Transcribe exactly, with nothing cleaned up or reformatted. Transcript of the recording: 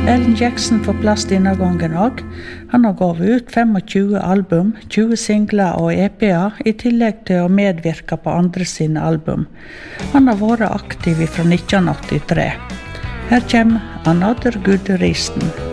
Alan Jackson får plass denne gangen også. Han har gavet ut tjuefem album, tjue singler og E P-er, i tillegg til å medvirke på andre sine album. Han har vært aktiv fra nitten åttitre. Her kommer Another Good Reason.